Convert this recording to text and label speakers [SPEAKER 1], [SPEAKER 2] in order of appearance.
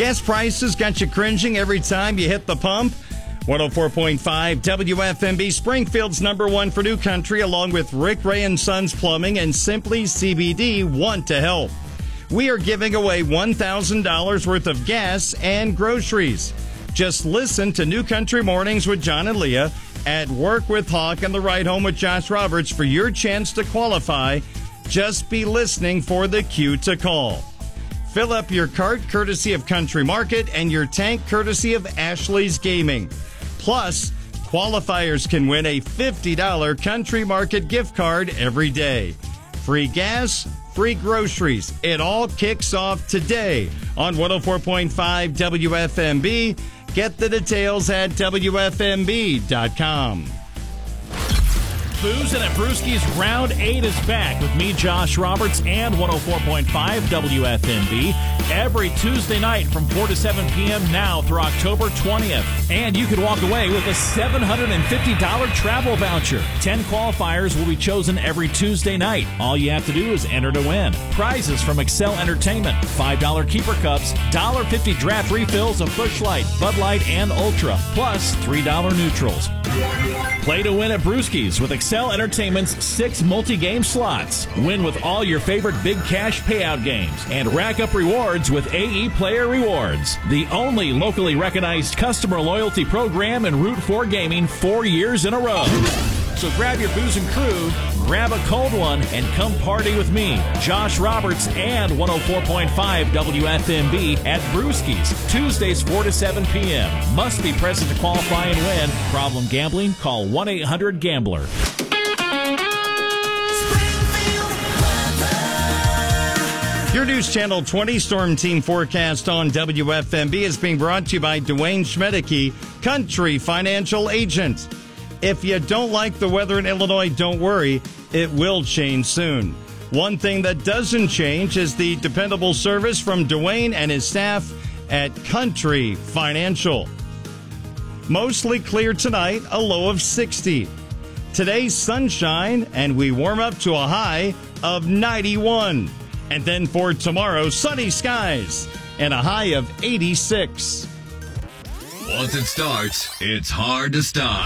[SPEAKER 1] Gas prices got you cringing every time you hit the pump? 104.5 WFMB, Springfield's #1 for New Country, along with Rick Ray and Sons Plumbing and Simply CBD want to help. We are giving away $1,000 worth of gas and groceries. Just listen to New Country Mornings with John and Leah, At Work with Hawk, and The Ride Home with Josh Roberts for your chance to qualify. Just be listening for the cue to call. Fill up your cart courtesy of Country Market and your tank courtesy of Ashley's Gaming. Plus, qualifiers can win a $50 Country Market gift card every day. Free gas, free groceries. It all kicks off today on 104.5 WFMB. Get the details at WFMB.com.
[SPEAKER 2] Boozin' at Brewski's Round 8 is back with me, Josh Roberts, and 104.5 WFMB every Tuesday night from 4 to 7 p.m. now through October 20th. And you could walk away with a $750 travel voucher. 10 qualifiers will be chosen every Tuesday night. All you have to do is enter to win. Prizes from Excel Entertainment, $5 keeper cups, $1.50 draft refills of Busch Light, Bud Light, and Ultra, plus $3 neutrals. Play to win at Brewski's with Excel Entertainment's 6 multi-game slots. Win with all your favorite big cash payout games and rack up rewards with AE Player Rewards, the only locally recognized customer loyalty program in Route 4 Gaming 4 years in a row. So grab your booze and crew, grab a cold one, and come party with me, Josh Roberts, and 104.5 WFMB at Brewski's, Tuesdays 4 to 7 p.m. Must be present to qualify and win. Problem gambling? Call 1-800-GAMBLER.
[SPEAKER 1] Your News Channel 20 Storm Team forecast on WFMB is being brought to you by Dwayne Schmedeke, Country Financial Agent. If you don't like the weather in Illinois, don't worry. It will change soon. One thing that doesn't change is the dependable service from Dwayne and his staff at Country Financial. Mostly clear tonight, a low of 60. Today's sunshine, and we warm up to a high of 91. And then for tomorrow, sunny skies and a high of 86.
[SPEAKER 3] Once it starts, it's hard to stop.